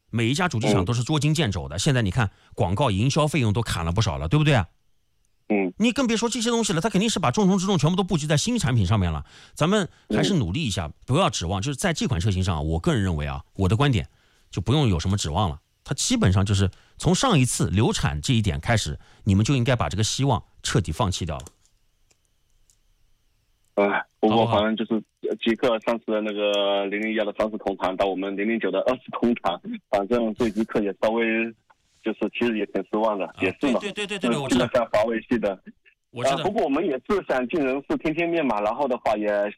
每一家主机厂都是捉襟见肘的。现在你看广告营销费用都砍了不少了，对不对啊？你更别说这些东西了，它肯定是把重中之重全部都布局在新产品上面了。咱们还是努力一下，不要指望，就是在这款车型上，我个人认为啊，我的观点就不用有什么指望了。它基本上就是从上一次流产这一点开始，你们就应该把这个希望彻底放弃掉了。 不过反正就是极客上次的那个001的30同场到我们009的20同场，反正对极客也稍微就是其实也挺失望的，也是嘛。 对，我知道。 像华为系的， 我知道。 不过我们也是想尽人事，听天命嘛，然后的话也